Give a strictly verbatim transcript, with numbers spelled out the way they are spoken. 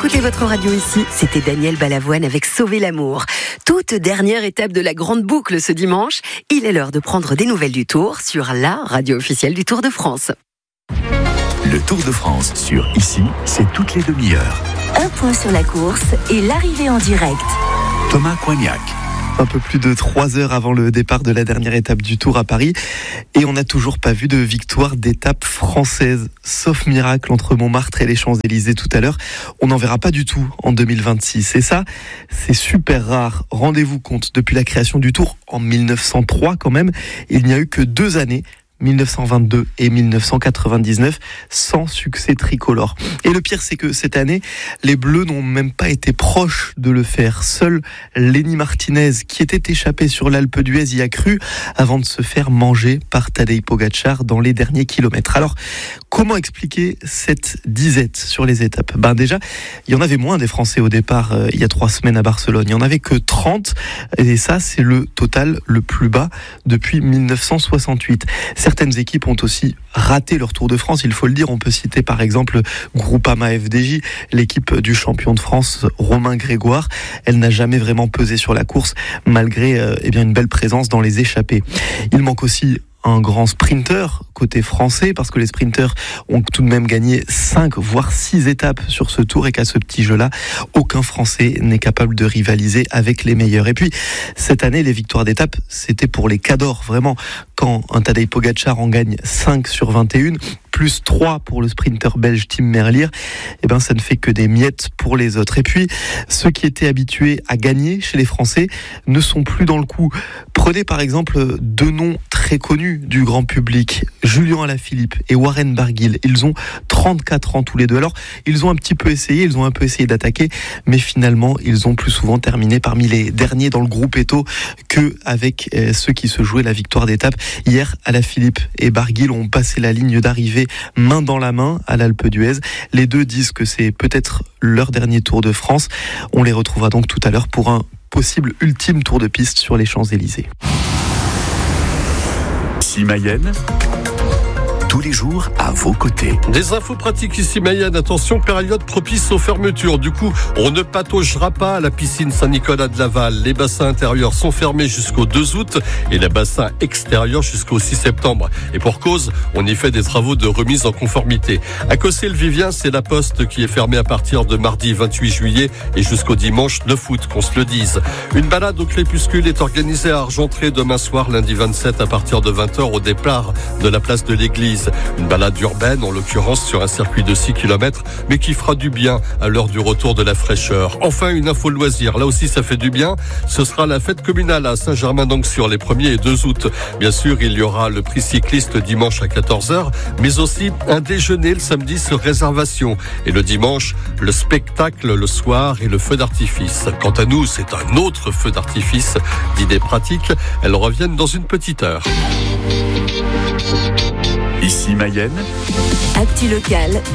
écoutez votre radio ici, c'était Daniel Balavoine avec Sauver l'amour. Toute dernière étape de la grande boucle ce dimanche, il est l'heure de prendre des nouvelles du Tour sur la radio officielle du Tour de France. Le Tour de France sur Ici, c'est toutes les demi-heures. Un point sur la course et l'arrivée en direct. Thomas Coignac. Un peu plus de trois heures avant le départ de la dernière étape du Tour à Paris. Et on n'a toujours pas vu de victoire d'étape française. Sauf miracle entre Montmartre et les Champs-Élysées tout à l'heure. On n'en verra pas du tout en deux mille vingt-six. Et ça, c'est super rare. Rendez-vous compte, depuis la création du Tour en mille neuf cent trois quand même, il n'y a eu que deux années, mille neuf cent vingt-deux et mille neuf cent quatre-vingt-dix-neuf, sans succès tricolore. Et le pire, c'est que cette année, les Bleus n'ont même pas été proches de le faire. Seul Lenny Martinez, qui était échappé sur l'Alpe d'Huez, y a cru avant de se faire manger par Tadej Pogačar dans les derniers kilomètres. Alors, comment expliquer cette disette sur les étapes ? Ben déjà, il y en avait moins des Français au départ euh, il y a trois semaines à Barcelone. Il n'y en avait que trente, et ça, c'est le total le plus bas depuis mille neuf cent soixante-huit. Certaines équipes ont aussi raté leur Tour de France, il faut le dire. On peut citer par exemple Groupama F D J, l'équipe du champion de France Romain Grégoire. Elle n'a jamais vraiment pesé sur la course, malgré euh, eh bien une belle présence dans les échappées. Il manque aussi un grand sprinter côté français, parce que les sprinters ont tout de même gagné cinq voire six étapes sur ce Tour, et qu'à ce petit jeu-là, aucun Français n'est capable de rivaliser avec les meilleurs. Et puis, cette année, les victoires d'étape, c'était pour les cadors, vraiment. Quand un Tadej Pogačar en gagne cinq sur vingt et un, plus trois pour le sprinter belge Tim Merlier, eh ben, ça ne fait que des miettes pour les autres. Et puis, ceux qui étaient habitués à gagner chez les Français ne sont plus dans le coup. Prenez par exemple deux noms très connus du grand public, Julien Alaphilippe et Warren Barguil. Ils ont trente-quatre ans tous les deux. Alors, ils ont un petit peu essayé, ils ont un peu essayé d'attaquer, mais finalement, ils ont plus souvent terminé parmi les derniers dans le groupe Eto que avec euh, ceux qui se jouaient la victoire d'étape. Hier, Alaphilippe et Barguil ont passé la ligne d'arrivée main dans la main à l'Alpe d'Huez. Les deux disent que c'est peut-être leur dernier Tour de France. On les retrouvera donc tout à l'heure pour un possible ultime tour de piste sur les Champs-Élysées. Ici Mayenne, tous les jours à vos côtés. Des infos pratiques ici Mayenne. Attention, période propice aux fermetures. Du coup, on ne pataugera pas à la piscine Saint-Nicolas de Laval. Les bassins intérieurs sont fermés jusqu'au deux août et les bassins extérieurs jusqu'au six septembre. Et pour cause, on y fait des travaux de remise en conformité. À Cossé-le-Vivien, c'est la Poste qui est fermée à partir de mardi vingt-huit juillet et jusqu'au dimanche neuf août, qu'on se le dise. Une balade au crépuscule est organisée à Argentré demain soir, lundi vingt-sept, à partir de vingt heures au départ de la place de l'église. Une balade urbaine, en l'occurrence sur un circuit de six kilomètres, mais qui fera du bien à l'heure du retour de la fraîcheur. Enfin, une info loisir, là aussi ça fait du bien, ce sera la fête communale à Saint-Germain-d'Anxur les premier et deux août. Bien sûr, il y aura le prix cycliste dimanche à quatorze heures, mais aussi un déjeuner le samedi sur réservation. Et le dimanche, le spectacle le soir et le feu d'artifice. Quant à nous, c'est un autre feu d'artifice. D'idées pratiques, elles reviennent dans une petite heure. Ici Mayenne, Actu locale.